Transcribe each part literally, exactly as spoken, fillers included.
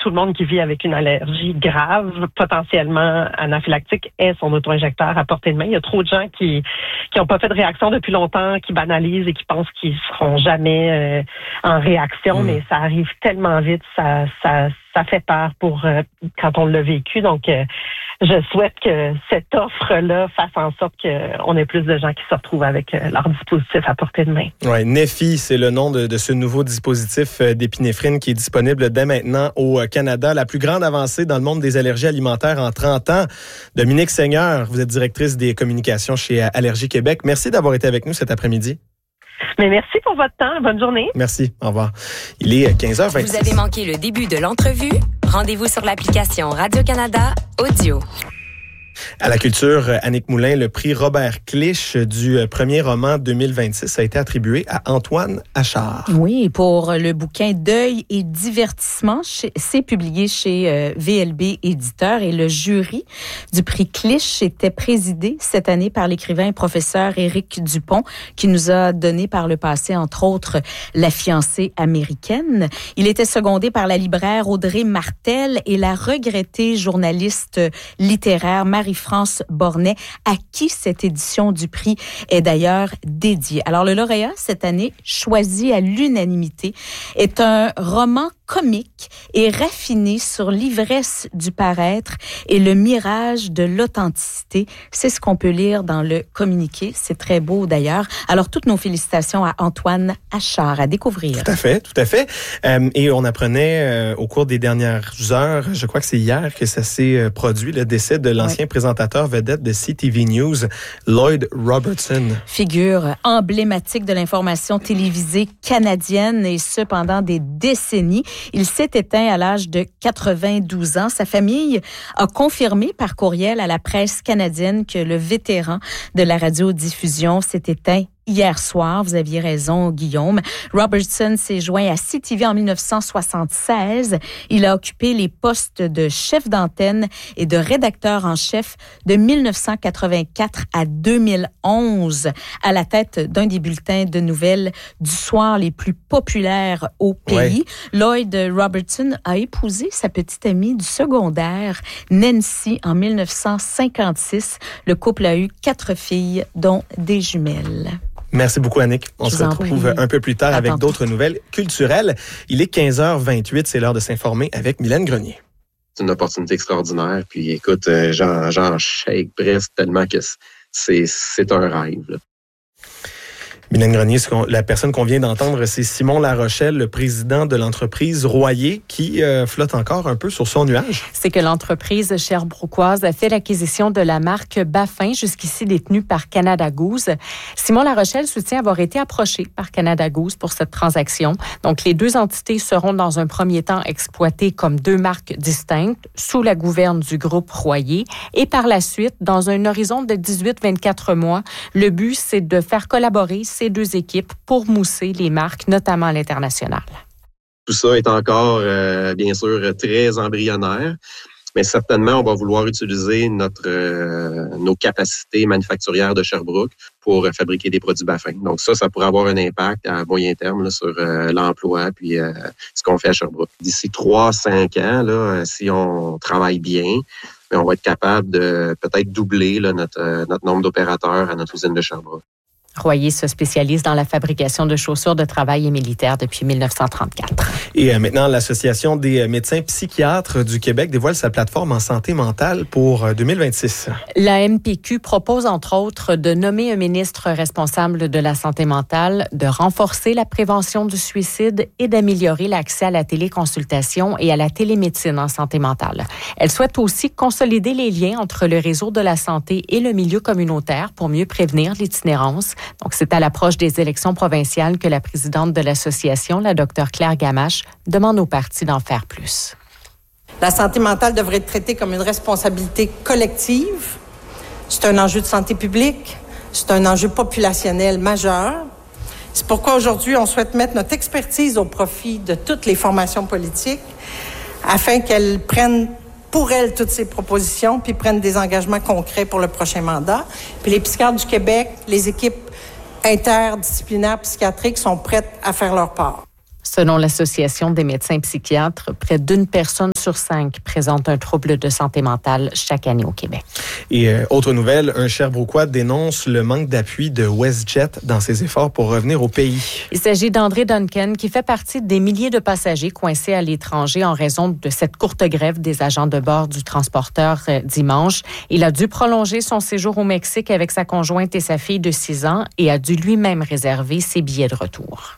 tout le monde qui vit avec une allergie grave, potentiellement anaphylactique, ait son auto-injecteur à portée de main. Il y a trop de gens qui qui n'ont pas fait de réaction depuis longtemps, qui banalisent et qui pensent qu'ils seront jamais euh, en réaction, mmh. mais ça arrive tellement vite, ça ça ça fait peur pour euh, quand on l'a vécu. Donc, euh, je souhaite que cette offre-là fasse en sorte qu'on ait plus de gens qui se retrouvent avec euh, leur dispositif à portée de main. Oui, Neffy, c'est le nom de, de ce nouveau dispositif d'épinéphrine qui est disponible dès maintenant au Canada. La plus grande avancée dans le monde des allergies alimentaires en trente ans. Dominique Seigneur, vous êtes directrice des communications chez Allergie Québec. Merci d'avoir été avec nous cet après-midi. Mais merci pour votre temps. Bonne journée. Merci. Au revoir. Il est quinze heures vingt-six. Vous avez manqué le début de l'entrevue? Rendez-vous sur l'application Radio-Canada Audio. À la culture, Annick Moulin, le prix Robert Clich du premier roman deux mille vingt-six a été attribué à Antoine Achard. Oui, pour le bouquin Deuil et divertissement, c'est publié chez V L B Éditeur et le jury du prix Clich était présidé cette année par l'écrivain et professeur Éric Dupont qui nous a donné par le passé, entre autres, La fiancée américaine. Il était secondé par la libraire Audrey Martel et la regrettée journaliste littéraire Marie-France Bornet, à qui cette édition du prix est d'ailleurs dédiée. Alors, le lauréat, cette année, choisi à l'unanimité, est un roman comique et raffiné sur l'ivresse du paraître et le mirage de l'authenticité. C'est ce qu'on peut lire dans le communiqué. C'est très beau, d'ailleurs. Alors, toutes nos félicitations à Antoine Achard, à découvrir. Tout à fait, tout à fait. Euh, et on apprenait euh, au cours des dernières heures, je crois que c'est hier que ça s'est euh, produit, le décès de l'ancien oui. présentateur vedette de C T V News, Lloyd Robertson. Figure emblématique de l'information télévisée canadienne et ce pendant des décennies. Il s'est éteint à l'âge de quatre-vingt-douze ans. Sa famille a confirmé par courriel à la presse canadienne que le vétéran de la radiodiffusion s'est éteint hier soir. Vous aviez raison, Guillaume. Robertson s'est joint à C T V en dix-neuf cent soixante-seize. Il a occupé les postes de chef d'antenne et de rédacteur en chef de dix-neuf cent quatre-vingt-quatre à deux mille onze, à la tête d'un des bulletins de nouvelles du soir les plus populaires au pays. Ouais. Lloyd Robertson a épousé sa petite amie du secondaire, Nancy, en dix-neuf cent cinquante-six. Le couple a eu quatre filles, dont des jumelles. Merci beaucoup, Annick. On se retrouve un peu plus tard avec d'autres nouvelles culturelles. Il est quinze heures vingt-huit, c'est l'heure de s'informer avec Mylène Grenier. C'est une opportunité extraordinaire. Puis écoute, j'en, j'en shake presque tellement que c'est, c'est un rêve, là. Mylène Grenier, la personne qu'on vient d'entendre, c'est Simon Larochelle, le président de l'entreprise Royer, qui euh, flotte encore un peu sur son nuage. C'est que l'entreprise sherbrookoise a fait l'acquisition de la marque Baffin, jusqu'ici détenue par Canada Goose. Simon Larochelle soutient avoir été approché par Canada Goose pour cette transaction. Donc, les deux entités seront dans un premier temps exploitées comme deux marques distinctes sous la gouverne du groupe Royer. Et par la suite, dans un horizon de dix-huit à vingt-quatre mois, le but, c'est de faire collaborer ces deux équipes pour mousser les marques, notamment à l'international. Tout ça est encore, euh, bien sûr, très embryonnaire, mais certainement, on va vouloir utiliser notre euh, nos capacités manufacturières de Sherbrooke pour euh, fabriquer des produits Baffin. Donc ça, ça pourrait avoir un impact à moyen terme là, sur euh, l'emploi puis euh, ce qu'on fait à Sherbrooke. D'ici trois à cinq ans, là, si on travaille bien, on va être capable de peut-être doubler là, notre, euh, notre nombre d'opérateurs à notre usine de Sherbrooke. Royer se spécialise dans la fabrication de chaussures de travail et militaires depuis dix-neuf cent trente-quatre. Et euh, maintenant, l'Association des médecins psychiatres du Québec dévoile sa plateforme en santé mentale pour euh, deux mille vingt-six. La M P Q propose, entre autres, de nommer un ministre responsable de la santé mentale, de renforcer la prévention du suicide et d'améliorer l'accès à la téléconsultation et à la télémédecine en santé mentale. Elle souhaite aussi consolider les liens entre le réseau de la santé et le milieu communautaire pour mieux prévenir l'itinérance. Donc, c'est à l'approche des élections provinciales que la présidente de l'association, la docteure Claire Gamache, demande aux partis d'en faire plus. La santé mentale devrait être traitée comme une responsabilité collective. C'est un enjeu de santé publique. C'est un enjeu populationnel majeur. C'est pourquoi aujourd'hui, on souhaite mettre notre expertise au profit de toutes les formations politiques afin qu'elles prennent pour elles toutes ces propositions puis prennent des engagements concrets pour le prochain mandat. Puis les psychiatres du Québec, les équipes interdisciplinaires psychiatriques sont prêtes à faire leur part. Selon l'Association des médecins psychiatres, près d'une personne sur cinq présente un trouble de santé mentale chaque année au Québec. Et euh, autre nouvelle, un Sherbrookois dénonce le manque d'appui de WestJet dans ses efforts pour revenir au pays. Il s'agit d'André Duncan, qui fait partie des milliers de passagers coincés à l'étranger en raison de cette courte grève des agents de bord du transporteur euh, dimanche. Il a dû prolonger son séjour au Mexique avec sa conjointe et sa fille de six ans et a dû lui-même réserver ses billets de retour.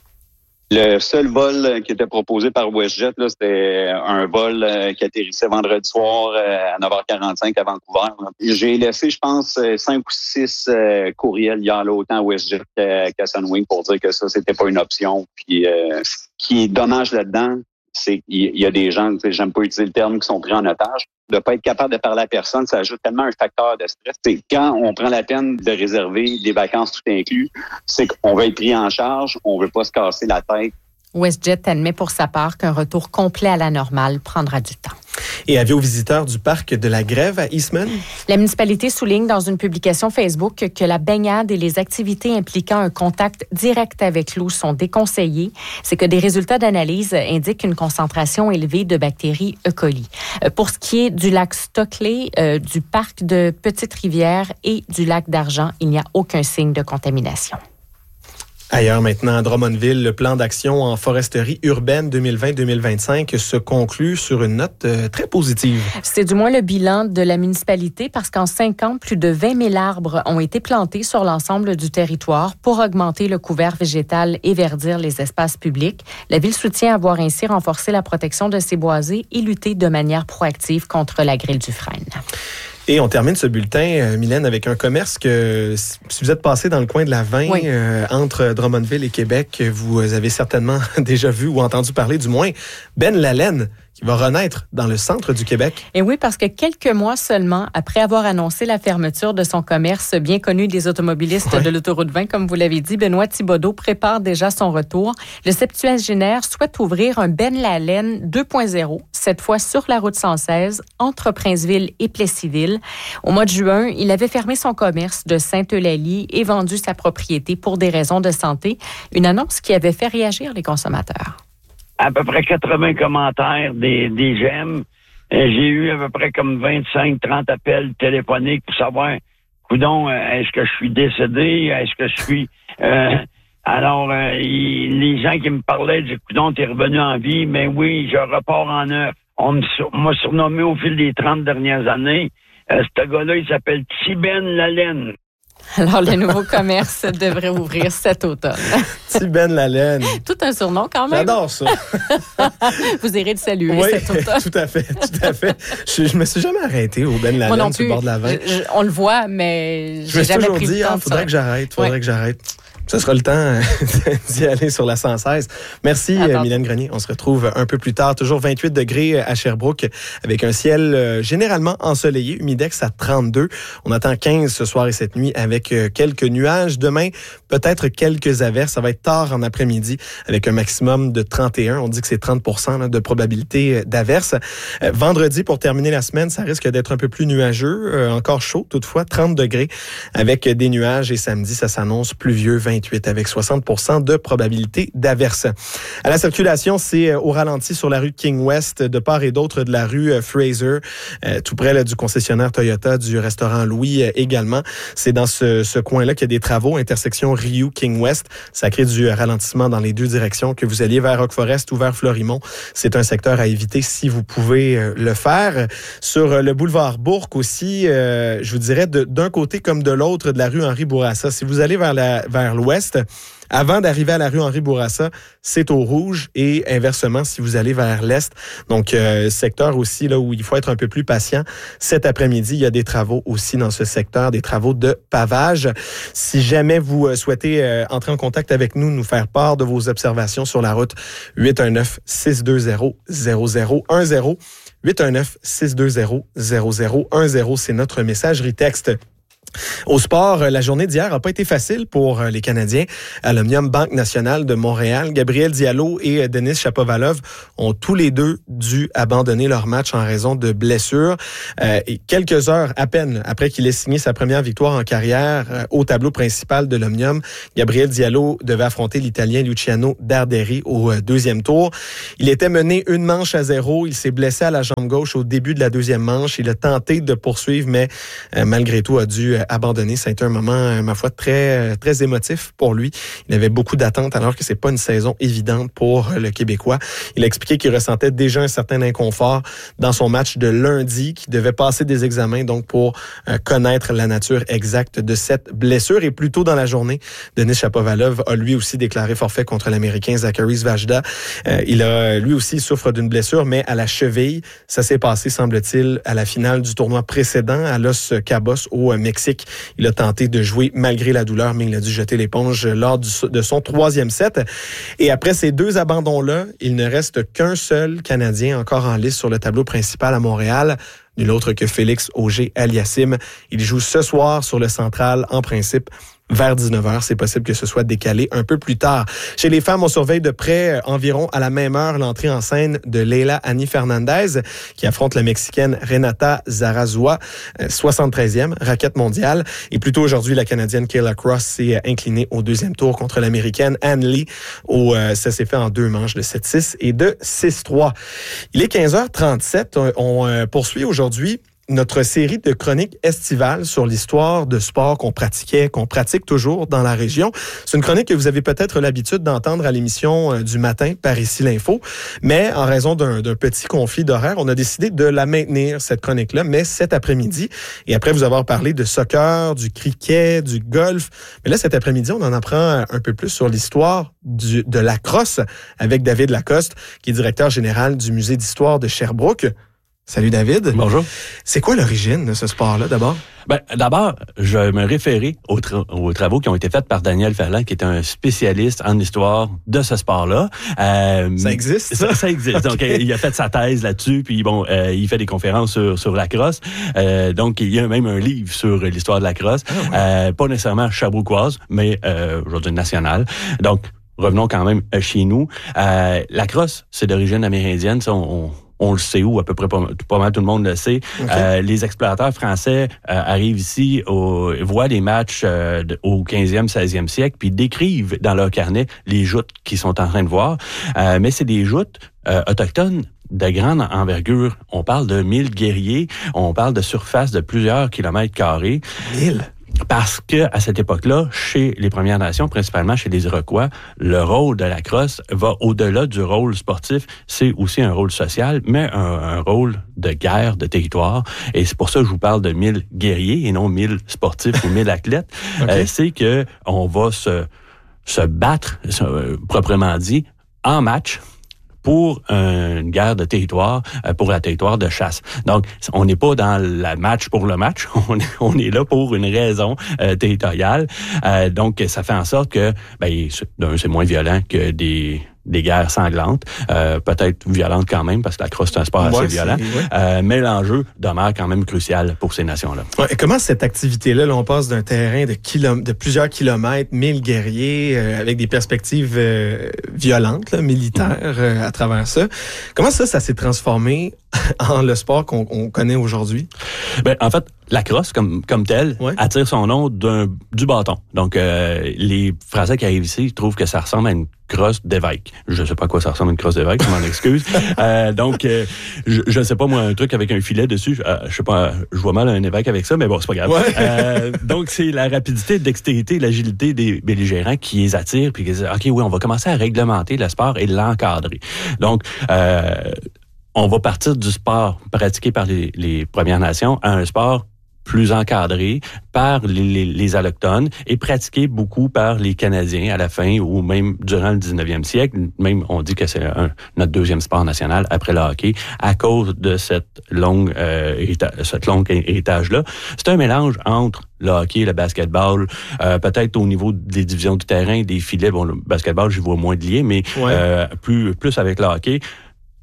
Le seul vol qui était proposé par WestJet, là, c'était un vol qui atterrissait vendredi soir à neuf heures quarante-cinq à Vancouver. J'ai laissé, je pense, cinq ou six courriels hier, là, autant à WestJet qu'à Sunwing pour dire que ça, c'était pas une option. Puis, euh, ce qui est dommage là-dedans, c'est qu'il y a des gens, j'aime pas utiliser le terme, qui sont pris en otage. De pas être capable de parler à personne, ça ajoute tellement un facteur de stress. C'est quand on prend la peine de réserver des vacances tout inclus, c'est qu'on veut être pris en charge, on veut pas se casser la tête. WestJet admet pour sa part qu'un retour complet à la normale prendra du temps. Et avis aux visiteurs du parc de la Grève à Eastman? La municipalité souligne dans une publication Facebook que la baignade et les activités impliquant un contact direct avec l'eau sont déconseillées. C'est que des résultats d'analyse indiquent une concentration élevée de bactéries E. coli. Pour ce qui est du lac Stockley, euh, du parc de Petite-Rivière et du lac d'Argent, il n'y a aucun signe de contamination. Ailleurs maintenant, à Drummondville, le plan d'action en foresterie urbaine deux mille vingt deux mille vingt-cinq se conclut sur une note euh, très positive. C'est du moins le bilan de la municipalité parce qu'en cinq ans, plus de vingt mille arbres ont été plantés sur l'ensemble du territoire pour augmenter le couvert végétal et verdir les espaces publics. La ville soutient avoir ainsi renforcé la protection de ses boisés et lutter de manière proactive contre la grêle du frêne. Et on termine ce bulletin, euh, Mylène, avec un commerce que, si vous êtes passé dans le coin de la Vin, oui. euh, entre Drummondville et Québec, vous avez certainement déjà vu ou entendu parler, du moins, Ben Lalaine, qui va renaître dans le centre du Québec. Et oui, parce que quelques mois seulement après avoir annoncé la fermeture de son commerce bien connu des automobilistes ouais. de l'autoroute vingt, comme vous l'avez dit, Benoît Thibodeau prépare déjà son retour. Le septuagénaire souhaite ouvrir un Ben Lalaine deux point zéro, cette fois sur la route cent seize, entre Princeville et Plessisville. Au mois de juin, il avait fermé son commerce de Sainte-Eulalie et vendu sa propriété pour des raisons de santé, une annonce qui avait fait réagir les consommateurs. À peu près quatre-vingts commentaires, des, des j'aime. J'ai eu à peu près comme vingt-cinq trente appels téléphoniques pour savoir, coudon, est-ce que je suis décédé? Est-ce que je suis... Euh, alors, euh, il, les gens qui me parlaient disaient, coudon, t'es revenu en vie, mais oui, je repars en neuf. On m'a surnommé au fil des trente dernières années. Euh, ce gars-là, il s'appelle Ben Lalaine. Alors, le nouveau commerce devrait ouvrir cet automne. Ben Lalaine. Tout un surnom quand même. J'adore ça. Vous irez le saluer oui, cet automne. tout à fait, tout à fait. Je, je me suis jamais arrêté au Ben Lalaine sur le bord de la Vin. Je, je, on le voit, mais je j'ai jamais pris dit, le temps. Il ah, faudrait ça. que j'arrête, faudrait ouais. que j'arrête. Ce sera le temps d'y aller sur la cent seize. Merci, Attends. Mylène Grenier. On se retrouve un peu plus tard. Toujours vingt-huit degrés à Sherbrooke, avec un ciel euh, généralement ensoleillé, humidex à trente-deux. On attend quinze ce soir et cette nuit avec euh, quelques nuages. Demain, peut-être quelques averses. Ça va être tard en après-midi avec un maximum de trente et un. On dit que c'est trente pour cent là, de probabilité d'averses. Euh, vendredi, pour terminer la semaine, ça risque d'être un peu plus nuageux. Euh, encore chaud, toutefois, trente degrés avec des nuages. Et samedi, ça s'annonce pluvieux, vingt avec soixante pour cent de probabilité d'averse. À la circulation, c'est au ralenti sur la rue King West, de part et d'autre de la rue Fraser, euh, tout près là, du concessionnaire Toyota, du restaurant Louis euh, également. C'est dans ce, ce coin-là qu'il y a des travaux, intersection Riou King West. Ça crée du ralentissement dans les deux directions, que vous alliez vers Rock Forest ou vers Florimont. C'est un secteur à éviter si vous pouvez euh, le faire. Sur euh, le boulevard Bourque aussi, euh, je vous dirais de, d'un côté comme de l'autre de la rue Henri Bourassa. Si vous allez vers la vers l'ouest, avant d'arriver à la rue Henri Bourassa, c'est au rouge et inversement si vous allez vers l'est. Donc, euh, secteur aussi là où il faut être un peu plus patient. Cet après-midi, il y a des travaux aussi dans ce secteur, des travaux de pavage. Si jamais vous euh, souhaitez euh, entrer en contact avec nous, nous faire part de vos observations sur la route, huit un neuf, six deux zéro, zéro zéro un zéro. huit un neuf, six deux zéro, zéro zéro un zéro, c'est notre messagerie texte. Au sport, la journée d'hier n'a pas été facile pour les Canadiens. À l'Omnium Banque Nationale de Montréal, Gabriel Diallo et Denis Shapovalov ont tous les deux dû abandonner leur match en raison de blessures. Euh, et quelques heures à peine après qu'il ait signé sa première victoire en carrière euh, au tableau principal de l'Omnium, Gabriel Diallo devait affronter l'Italien Luciano Darderi au euh, deuxième tour. Il était mené une manche à zéro. Il s'est blessé à la jambe gauche au début de la deuxième manche. Il a tenté de poursuivre, mais euh, malgré tout a dû euh, abandonné. Ça a été un moment, ma foi, très très émotif pour lui. Il avait beaucoup d'attentes alors que c'est pas une saison évidente pour le Québécois. Il a expliqué qu'il ressentait déjà un certain inconfort dans son match de lundi, qu'il devait passer des examens donc pour euh, connaître la nature exacte de cette blessure. Et plus tôt dans la journée, Denis Shapovalov a lui aussi déclaré forfait contre l'Américain Zachary Svajda. Euh, il a lui aussi souffre d'une blessure, mais à la cheville. Ça s'est passé, semble-t-il, à la finale du tournoi précédent à Los Cabos au Mexique. Il a tenté de jouer malgré la douleur, mais il a dû jeter l'éponge lors du, de son troisième set. Et après ces deux abandons-là, il ne reste qu'un seul Canadien encore en lice sur le tableau principal à Montréal. Nul autre que Félix Auger-Aliassime. Il joue ce soir sur le Central, en principe, vers dix-neuf heures. C'est possible que ce soit décalé un peu plus tard. Chez les femmes, on surveille de près, environ à la même heure, l'entrée en scène de Leila Annie Fernandez, qui affronte la Mexicaine Renata Zarazua, soixante-treizième raquette mondiale. Et plus tôt aujourd'hui, la Canadienne Kayla Cross s'est inclinée au deuxième tour contre l'Américaine Ann Lee. Où, euh, ça s'est fait en deux manches de sept six et de six trois. Il est quinze heures trente-sept. On, on euh, poursuit aujourd'hui notre série de chroniques estivales sur l'histoire de sport qu'on pratiquait, qu'on pratique toujours dans la région. C'est une chronique que vous avez peut-être l'habitude d'entendre à l'émission du matin par Ici l'Info, mais en raison d'un, d'un petit conflit d'horaire, on a décidé de la maintenir, cette chronique-là, mais cet après-midi. Et après vous avoir parlé de soccer, du cricket, du golf, mais là, cet après-midi, on en apprend un peu plus sur l'histoire du, de la crosse avec David Lacoste, qui est directeur général du Musée d'histoire de Sherbrooke. Salut David. Bonjour. C'est quoi l'origine de ce sport-là d'abord? Ben, d'abord, je vais me référer aux, tra- aux travaux qui ont été faits par Daniel Ferland, qui est un spécialiste en histoire de ce sport-là. Euh, ça existe? Ça, ça existe. Okay. Donc, il a fait sa thèse là-dessus, puis bon, euh, il fait des conférences sur, sur la crosse. Euh, donc, il y a même un livre sur l'histoire de la crosse. Ah, ouais. euh, pas nécessairement sherbrookoise, mais euh, aujourd'hui nationale. Donc, revenons quand même chez nous. Euh, la crosse, c'est d'origine amérindienne. Ça, on, on On le sait où, à peu près pas, pas mal tout le monde le sait. Okay. Euh, les explorateurs français euh, arrivent ici, au, voient les matchs euh, de, au quinzième, seizième siècle, puis décrivent dans leur carnet les joutes qu'ils sont en train de voir. Euh, mais c'est des joutes euh, autochtones de grande envergure. On parle de mille guerriers, on parle de surface de plusieurs kilomètres carrés. Mille? Parce que à cette époque-là, chez les Premières Nations, principalement chez les Iroquois, le rôle de la crosse va au-delà du rôle sportif. C'est aussi un rôle social, mais un, un rôle de guerre, de territoire. Et c'est pour ça que je vous parle de mille guerriers et non mille sportifs ou mille athlètes. Okay. Euh, c'est que on va se se battre, euh, proprement dit, en match, pour une guerre de territoire, pour la territoire de chasse. Donc, on n'est pas dans le match pour le match, on est, on est là pour une raison euh, territoriale. Euh, donc, ça fait en sorte que, ben, d'un, c'est moins violent que des des guerres sanglantes, euh, peut-être violentes quand même, parce que la crosse, c'est un sport ouais, assez violent, ouais. euh, mais l'enjeu demeure quand même crucial pour ces nations-là. Ouais, et comment cette activité-là, là, on passe d'un terrain de, kilom- de plusieurs kilomètres, mille guerriers, euh, avec des perspectives euh, violentes, là, militaires, euh, à travers ça. Comment ça, ça s'est transformé en le sport qu'on, qu'on connaît aujourd'hui? Ben, en fait, la crosse, comme, comme telle, ouais. attire son nom d'un, du bâton. Donc, euh, les Français qui arrivent ici trouvent que ça ressemble à une crosse d'évêque. Je ne sais pas à quoi ça ressemble à une crosse d'évêque, je m'en excuse. euh, donc, euh, je ne sais pas, moi, un truc avec un filet dessus, euh, je sais pas, je vois mal un évêque avec ça, mais bon, c'est pas grave. Ouais. euh, donc, c'est la rapidité, dextérité, l'agilité des belligérants qui les attirent, puis qui disent, OK, oui, on va commencer à réglementer le sport et l'encadrer. Donc, euh, on va partir du sport pratiqué par les, les Premières Nations à un sport plus encadré par les, les, les Allochtones et pratiqué beaucoup par les Canadiens à la fin ou même durant le dix-neuvième siècle. Même, on dit que c'est un, notre deuxième sport national après le hockey à cause de cette longue, euh, hérita- cette longue héritage-là. C'est un mélange entre le hockey, le basketball, euh, peut-être au niveau des divisions du terrain, des filets. Bon, le basketball, j'y vois moins de liens, mais ouais. euh, plus, plus avec le hockey.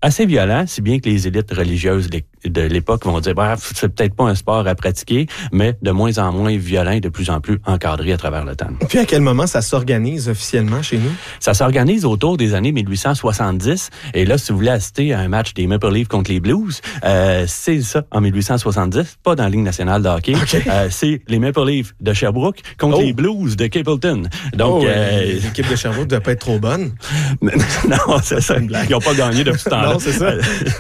assez violent, si bien que les élites religieuses de l'époque vont dire bah, c'est peut-être pas un sport à pratiquer, mais de moins en moins violent et de plus en plus encadré à travers le temps. Puis à quel moment ça s'organise officiellement chez nous? Ça s'organise autour des années mille huit cent soixante-dix. Et là, si vous voulez assister à un match des Maple Leafs contre les Blues, euh, c'est ça en mille huit cent soixante-dix, pas dans la Ligue nationale de hockey. Okay. Euh, c'est les Maple Leafs de Sherbrooke contre oh. les Blues de Capleton. Donc, oh, euh, l'équipe de Sherbrooke ne doit pas être trop bonne. Non, c'est ça. Ils n'ont pas gagné depuis ce temps-là. Non, c'est ça.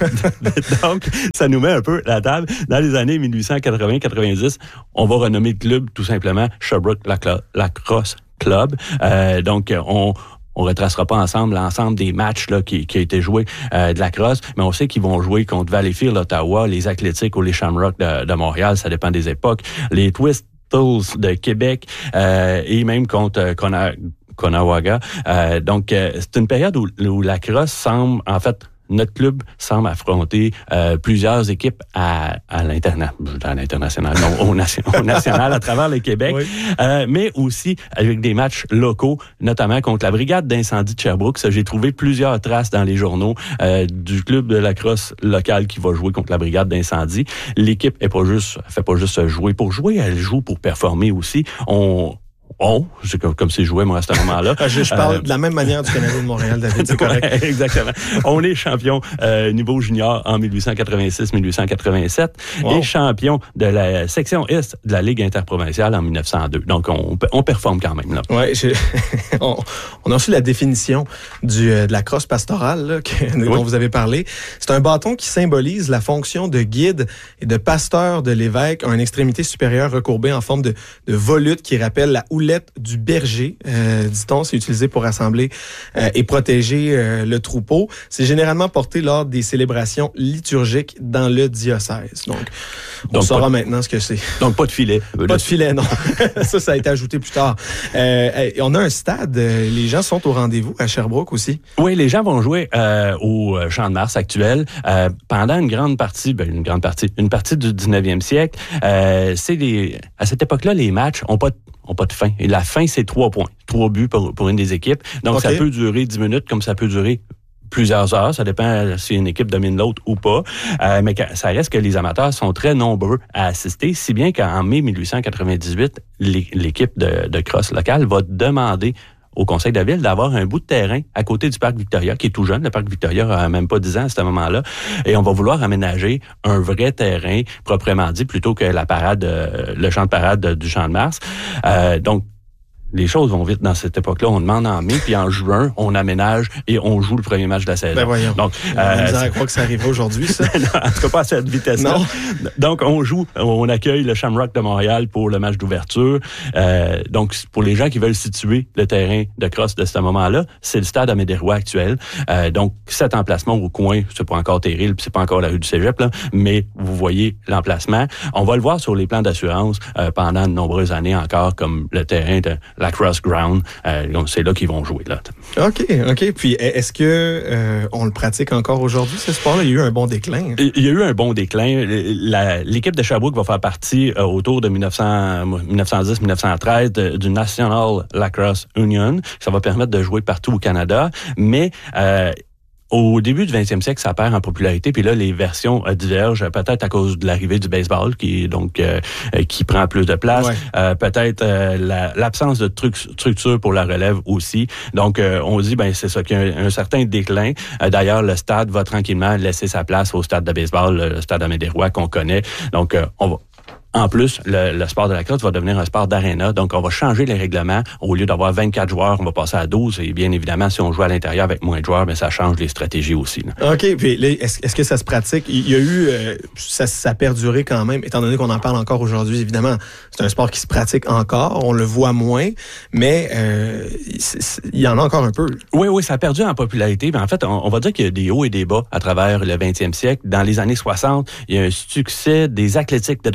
Donc, ça nous met un peu la table. Dans les années mille huit cent quatre-vingts quatre-vingt-dix, on va renommer le club tout simplement Sherbrooke Lacrosse Club. Euh, donc, on on retracera pas ensemble l'ensemble des matchs là qui, qui a été joué euh, de la crosse, mais on sait qu'ils vont jouer contre Valleyfield, Ottawa, les Athlétiques ou les Shamrock de, de Montréal, ça dépend des époques, les Twistles de Québec euh, et même contre euh, Cona, Conawaga. Euh, donc, euh, c'est une période où, où la crosse semble, en fait, notre club semble affronter euh, plusieurs équipes à, à, l'interna- à l'international, non, au, nation, au national à travers le Québec, oui. euh, mais aussi avec des matchs locaux, notamment contre la brigade d'incendie de Sherbrooke. Ça, j'ai trouvé plusieurs traces dans les journaux euh, du club de la crosse local qui va jouer contre la brigade d'incendie. L'équipe est pas juste, fait pas juste jouer pour jouer, elle joue pour performer aussi. On On, c'est comme, comme si je jouais, moi, à ce moment-là. je, je parle euh, de la même manière du Canadien de Montréal, David, c'est correct. Ouais, exactement. On est champion euh, niveau junior en mille huit cent quatre-vingt-six mille huit cent quatre-vingt-sept wow. et champion de la section Est de la Ligue interprovinciale en mille neuf cent deux. Donc, on, on performe quand même, là. Oui, on, on a reçu la définition du, de la crosse pastorale là, que, oui. dont vous avez parlé. C'est un bâton qui symbolise la fonction de guide et de pasteur de l'évêque à une extrémité supérieure recourbée en forme de, de volute qui rappelle la houlette du berger, euh, dit-on, c'est utilisé pour rassembler euh, et protéger euh, le troupeau. C'est généralement porté lors des célébrations liturgiques dans le diocèse. Donc, on donc, saura maintenant ce que c'est. Donc, pas de filet. Pas de filet, non. ça, ça a été ajouté plus tard. Euh, on a un stade. Les gens sont au rendez-vous à Sherbrooke aussi. Oui, les gens vont jouer euh, au Champ de Mars actuel euh, pendant une grande partie, ben, une grande partie, une partie du dix-neuvième siècle. Euh, c'est les, à cette époque-là, les matchs ont pas ont pas de fin. Et la fin, c'est trois points. Trois buts pour, pour une des équipes. Donc, okay. ça peut durer dix minutes comme ça peut durer plusieurs heures. Ça dépend si une équipe domine l'autre ou pas. Euh, mais ça reste que les amateurs sont très nombreux à assister, si bien qu'en mai mille huit cent quatre-vingt-dix-huit, l'équipe de, de crosse locale va demander au Conseil de la Ville d'avoir un bout de terrain à côté du Parc Victoria, qui est tout jeune. Le Parc Victoria a même pas dix ans à ce moment-là. Et on va vouloir aménager un vrai terrain, proprement dit, plutôt que la parade, le champ de parade du Champ de Mars. Euh, donc, les choses vont vite dans cette époque-là. On demande en mai, puis en juin, on aménage et on joue le premier match de la saison. Ben voyons. Donc, euh, on croire que ça arriverait aujourd'hui, ça. Non, en tout cas, pas à cette vitesse-là. Non. Donc, on joue, on accueille le Shamrock de Montréal pour le match d'ouverture. Euh, donc, pour les gens qui veulent situer le terrain de crosse de ce moment-là, c'est le stade Amédée-Roy actuel. Euh, donc, cet emplacement au coin, c'est pas encore terrible, c'est pas encore la rue du Cégep, là, mais vous voyez l'emplacement. On va le voir sur les plans d'assurance euh, pendant de nombreuses années encore, comme le terrain de la Cross Ground, euh, c'est là qu'ils vont jouer. Là. OK, OK. Puis, est-ce que euh, on le pratique encore aujourd'hui, ce sport-là? Il y a eu un bon déclin. Il y a eu un bon déclin. La, l'équipe de Sherbrooke va faire partie euh, autour de dix-neuf cent dix dix-neuf cent treize de, du National Lacrosse Union. Ça va permettre de jouer partout au Canada, mais... Euh, Au début du vingtième siècle, ça perd en popularité, puis là, les versions euh, divergent, peut-être à cause de l'arrivée du baseball, qui donc euh, qui prend plus de place, ouais. euh, peut-être euh, la, l'absence de truc, structure pour la relève aussi. Donc, euh, on dit, ben c'est ça, qu'il y a un, un certain déclin. Euh, d'ailleurs, le stade va tranquillement laisser sa place au stade de baseball, le stade Amédée-Roy qu'on connaît. Donc, euh, on va... En plus, le, le sport de la crosse va devenir un sport d'aréna, donc on va changer les règlements. Au lieu d'avoir vingt-quatre joueurs, on va passer à douze. Et bien évidemment, si on joue à l'intérieur avec moins de joueurs, bien, ça change les stratégies aussi. Là. OK. Puis là, est-ce, est-ce que ça se pratique? Il y a eu... Euh, ça, ça a perduré quand même, étant donné qu'on en parle encore aujourd'hui, évidemment. C'est un sport qui se pratique encore. On le voit moins, mais euh, il y en a encore un peu. Oui, oui, ça a perdu en popularité. Mais en fait, on, on va dire qu'il y a des hauts et des bas à travers le vingtième siècle. Dans les années soixante, il y a un succès des Athlétiques de Drummondville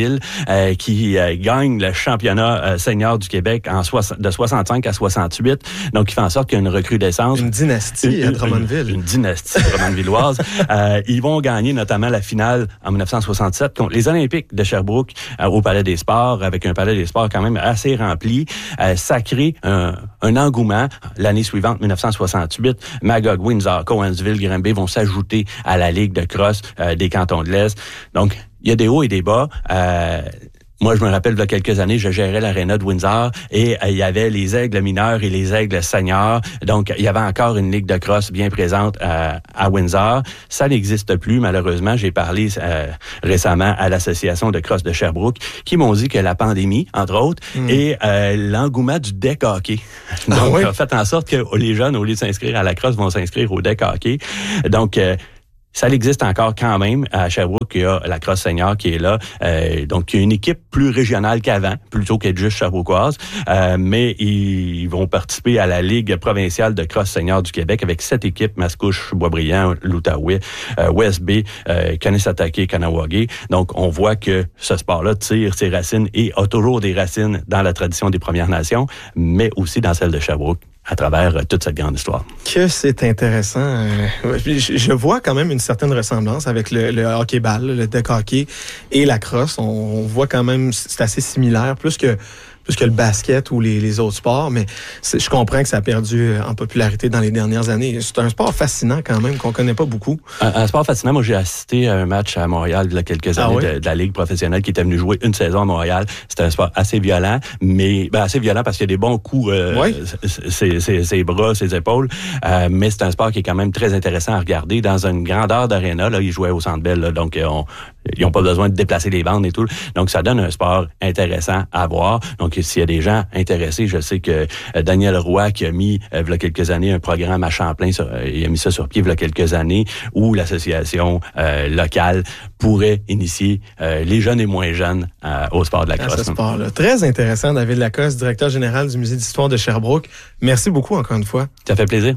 Drummondville, euh, qui euh, gagne le championnat euh, senior du Québec en soix- de soixante-cinq à soixante-huit. Donc, il fait en sorte qu'il y a une recrudescence. Une dynastie à Drummondville. Une, une dynastie drummondvilloise. euh, ils vont gagner notamment la finale en dix-neuf cent soixante-sept contre les Olympiques de Sherbrooke euh, au Palais des Sports, avec un Palais des Sports quand même assez rempli. Euh, ça crée un, un engouement. L'année suivante, dix-neuf cent soixante-huit, Magog, Windsor, Cowansville, Granby vont s'ajouter à la Ligue de cross euh, des cantons de l'Est. Donc, il y a des hauts et des bas. Euh, Moi, je me rappelle, il y a quelques années, je gérais l'aréna de Windsor et euh, il y avait les aigles mineurs et les aigles seniors. Donc, il y avait encore une ligue de cross bien présente euh, à Windsor. Ça n'existe plus, malheureusement. J'ai parlé euh, récemment à l'association de cross de Sherbrooke qui m'ont dit que la pandémie, entre autres, mmh. et euh, l'engouement du deck hockey. Donc, ah oui? a fait en sorte que les jeunes, au lieu de s'inscrire à la cross, vont s'inscrire au deck hockey. Donc, euh, ça existe encore quand même à Sherbrooke. Il y a la cross senior qui est là. Euh, donc, il y a une équipe plus régionale qu'avant, plutôt qu'être juste sherbrookoise. Euh, mais ils vont participer à la Ligue provinciale de cross senior du Québec avec sept équipes, Mascouche, Boisbriand, l'Outaouais, euh, West Bay, euh, Kanesatake, Kanawagé. Donc, on voit que ce sport-là tire ses racines et a toujours des racines dans la tradition des Premières Nations, mais aussi dans celle de Sherbrooke, à travers toute cette grande histoire. Que c'est intéressant. Je vois quand même une certaine ressemblance avec le, le hockey-ball, le deck hockey et la crosse. On voit quand même, c'est assez similaire, plus que plus que le basket ou les, les autres sports, mais je comprends que ça a perdu en popularité dans les dernières années. C'est un sport fascinant quand même, qu'on connaît pas beaucoup. Un, un sport fascinant. Moi, j'ai assisté à un match à Montréal il y a quelques années ah oui? de, de la Ligue professionnelle qui était venue jouer une saison à Montréal. C'était un sport assez violent, mais ben, assez violent parce qu'il y a des bons coups, euh, oui? ses, ses, ses bras, ses épaules, euh, mais c'est un sport qui est quand même très intéressant à regarder dans une grandeur d'aréna. Là, ils jouaient au Centre Bell, là, donc on, ils n'ont pas besoin de déplacer les bandes et tout. Donc, ça donne un sport intéressant à voir. Donc, s'il y a des gens intéressés, je sais que euh, Daniel Roy, qui a mis, euh, il y a quelques années, un programme à Champlain, sur, euh, il a mis ça sur pied il y a quelques années, où l'association euh, locale pourrait initier euh, les jeunes et moins jeunes euh, au sport de la crosse. À ce sport-là. Très intéressant, David Lacoste, directeur général du Musée d'histoire de Sherbrooke. Merci beaucoup encore une fois. Ça fait plaisir.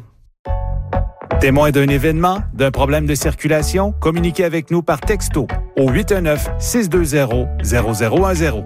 Témoin d'un événement, d'un problème de circulation, communiquez avec nous par texto au huit un neuf, six deux zéro, zéro zéro un zéro.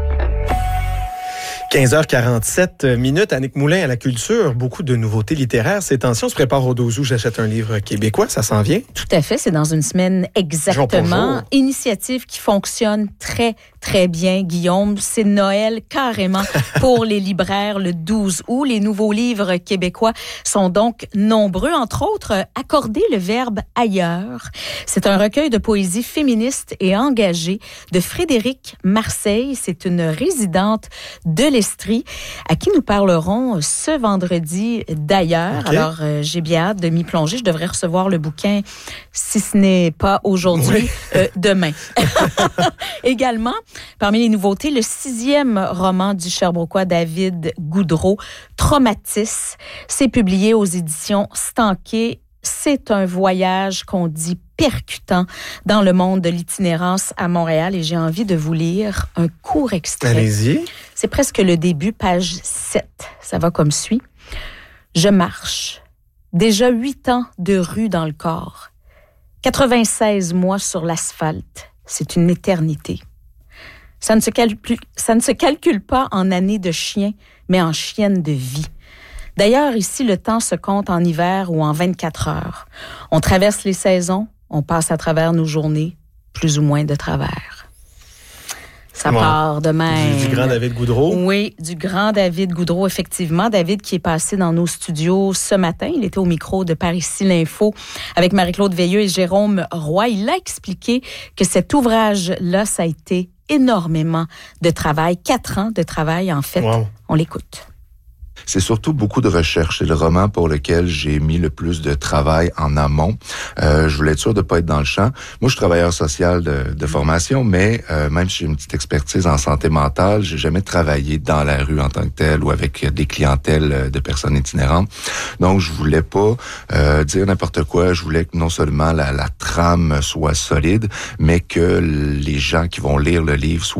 quinze heures quarante-sept minutes, Annick Moulin à la culture. Beaucoup de nouveautés littéraires. Ces temps-ci, on se prépare au douze août. J'achète un livre québécois. Ça s'en vient? Tout à fait. C'est dans une semaine exactement. Jour pour jour. Initiative qui fonctionne très, très bien, Guillaume. C'est Noël carrément pour les libraires le douze août. Les nouveaux livres québécois sont donc nombreux. Entre autres, Accorder le verbe ailleurs. C'est un recueil de poésie féministe et engagée de Frédéric Marseille. C'est une résidente de l'Estrie à qui nous parlerons ce vendredi d'ailleurs. Okay. Alors, euh, j'ai bien hâte de m'y plonger. Je devrais recevoir le bouquin, si ce n'est pas aujourd'hui, oui. euh, demain. Également, parmi les nouveautés, le sixième roman du Sherbrookois David Goudreau, Traumatis. C'est publié aux éditions Stanquet. C'est un voyage qu'on dit percutant dans le monde de l'itinérance à Montréal et j'ai envie de vous lire un court extrait. Allez-y. C'est presque le début, page sept. Ça va comme suit. Je marche. Déjà huit ans de rue dans le corps. quatre-vingt-seize mois sur l'asphalte. C'est une éternité. Ça ne se calcule, ça ne se calcule pas en années de chien, mais en chienne de vie. D'ailleurs, ici, le temps se compte en hiver ou en vingt-quatre heures. On traverse les saisons, on passe à travers nos journées, plus ou moins de travers. Ça wow. part de même. Du, du grand David Goudreau. Oui, du grand David Goudreau, effectivement. David qui est passé dans nos studios ce matin. Il était au micro de Par-ici l'Info avec Marie-Claude Veilleux et Jérôme Roy. Il a expliqué que cet ouvrage-là, ça a été énormément de travail. Quatre ans de travail, en fait. Wow. On l'écoute. C'est surtout beaucoup de recherche. C'est le roman pour lequel j'ai mis le plus de travail en amont. Euh, je voulais être sûr de ne pas être dans le champ. Moi, je suis travailleur social de, de formation, mais euh, même si j'ai une petite expertise en santé mentale, j'ai jamais travaillé dans la rue en tant que tel ou avec des clientèles de personnes itinérantes. Donc, je voulais pas euh, dire n'importe quoi. Je voulais que non seulement la, la trame soit solide, mais que les gens qui vont lire le livre soient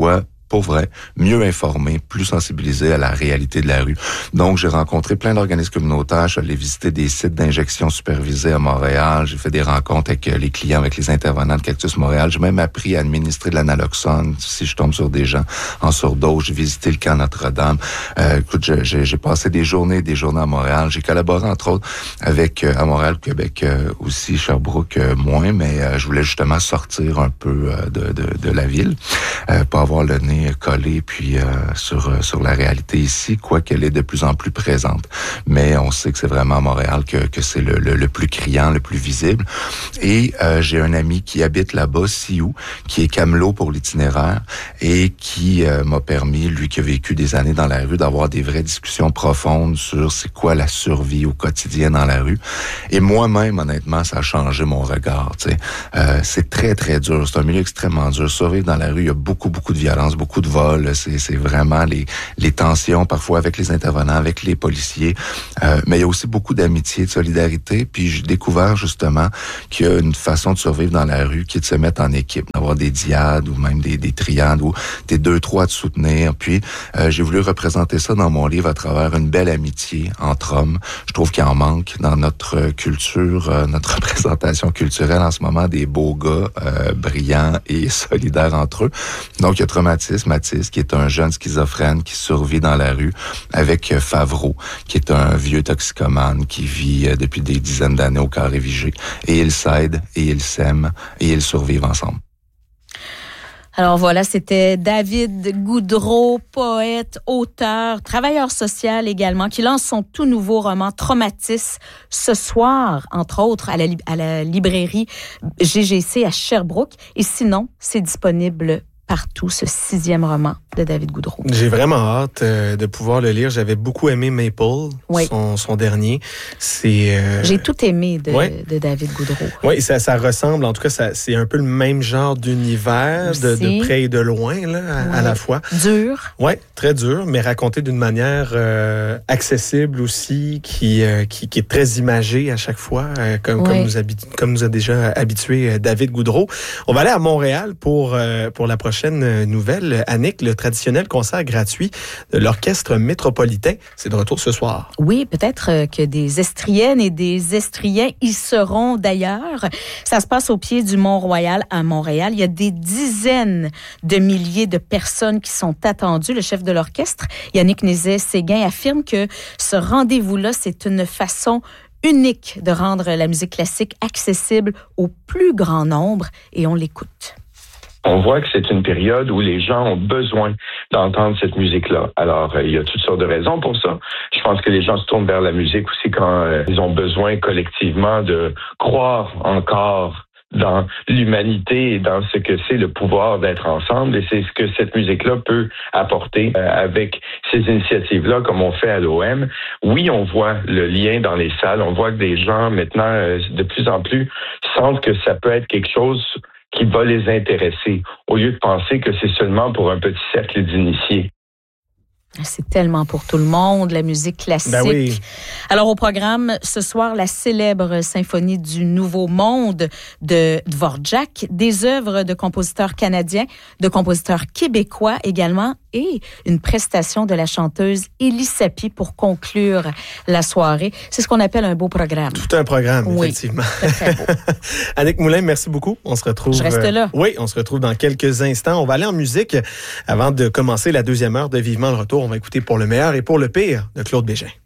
pour vrai, mieux informés, plus sensibilisés à la réalité de la rue. Donc, j'ai rencontré plein d'organismes communautaires. Je suis allé visiter des sites d'injection supervisés à Montréal. J'ai fait des rencontres avec les clients, avec les intervenants de Cactus Montréal. J'ai même appris à administrer de l'analoxone si je tombe sur des gens en surdose. J'ai visité le camp Notre-Dame. Euh, écoute, j'ai, j'ai passé des journées et des journées à Montréal. J'ai collaboré, entre autres, avec euh, à Montréal, Québec euh, aussi, Sherbrooke euh, moins, mais euh, je voulais justement sortir un peu euh, de, de, de la ville, euh, pas avoir le nez collé puis euh, sur euh, sur la réalité ici, quoiqu'elle est de plus en plus présente. Mais on sait que c'est vraiment à Montréal que, que c'est le, le, le plus criant, le plus visible. Et euh, j'ai un ami qui habite là-bas, Sioux, qui est camelot pour l'itinéraire et qui euh, m'a permis, lui qui a vécu des années dans la rue, d'avoir des vraies discussions profondes sur c'est quoi la survie au quotidien dans la rue. Et moi-même, honnêtement, ça a changé mon regard. Tu sais, euh, c'est très, très dur. C'est un milieu extrêmement dur. Survivre dans la rue, il y a beaucoup, beaucoup de violence, beaucoup de vols. C'est, c'est vraiment les, les tensions, parfois avec les intervenants, avec les policiers. Euh, mais il y a aussi beaucoup d'amitié, de solidarité. Puis j'ai découvert justement qu'il y a une façon de survivre dans la rue qui est de se mettre en équipe, d'avoir des diades ou même des, des triades où t'es deux, trois à te soutenir. Puis euh, j'ai voulu représenter ça dans mon livre à travers une belle amitié entre hommes. Je trouve qu'il en manque dans notre culture, euh, notre représentation culturelle en ce moment, des beaux gars euh, brillants et solidaires entre eux. Donc il y a Traumatisme, Mathis, qui est un jeune schizophrène qui survit dans la rue, avec euh, Favreau, qui est un vieux toxicomane qui vit euh, depuis des dizaines d'années au Carré Vigée. Et ils s'aident, et ils s'aiment, et ils survivent ensemble. Alors voilà, c'était David Goudreau, poète, auteur, travailleur social également, qui lance son tout nouveau roman Traumatisme ce soir, entre autres, à la, à la librairie G G C à Sherbrooke. Et sinon, c'est disponible partout, ce sixième roman de David Goudreau. J'ai vraiment hâte euh, de pouvoir le lire. J'avais beaucoup aimé Maple, oui. son, son dernier. C'est, euh... J'ai tout aimé de, ouais. de David Goudreau. Oui, ça, ça ressemble, en tout cas, ça, c'est un peu le même genre d'univers, de, de près et de loin, là, à, ouais. à la fois. Dur. Oui, très dur, mais raconté d'une manière euh, accessible aussi, qui, euh, qui, qui est très imagée à chaque fois, euh, comme, ouais. comme, nous habi- comme nous a déjà habitué David Goudreau. On va aller à Montréal pour, euh, pour la prochaine nouvelle. Annick, le traditionnel concert gratuit de l'Orchestre métropolitain. C'est de retour ce soir. Oui, peut-être que des Estriennes et des Estriens y seront d'ailleurs. Ça se passe au pied du Mont-Royal à Montréal. Il y a des dizaines de milliers de personnes qui sont attendues. Le chef de l'orchestre, Yannick Nézet-Séguin, affirme que ce rendez-vous-là, c'est une façon unique de rendre la musique classique accessible au plus grand nombre. Et on l'écoute. On voit que c'est une période où les gens ont besoin d'entendre cette musique-là. Alors, euh, il y a toutes sortes de raisons pour ça. Je pense que les gens se tournent vers la musique aussi quand euh, ils ont besoin collectivement de croire encore dans l'humanité et dans ce que c'est le pouvoir d'être ensemble. Et c'est ce que cette musique-là peut apporter euh, avec ces initiatives-là, comme on fait à l'O M. Oui, on voit le lien dans les salles. On voit que des gens, maintenant, euh, de plus en plus, sentent que ça peut être quelque chose qui va les intéresser, au lieu de penser que c'est seulement pour un petit cercle d'initiés. C'est tellement pour tout le monde, la musique classique. Ben oui. Alors, au programme, ce soir, la célèbre symphonie du Nouveau Monde de Dvorak, des œuvres de compositeurs canadiens, de compositeurs québécois également, et une prestation de la chanteuse Élie Sapie pour conclure la soirée. C'est ce qu'on appelle un beau programme. Tout un programme, oui, effectivement. Très, très beau. Annick Moulin, merci beaucoup. On se retrouve... Je reste là. Euh, oui, on se retrouve dans quelques instants. On va aller en musique avant de commencer la deuxième heure de Vivement le retour. On va écouter Pour le meilleur et pour le pire de Claude Bégin.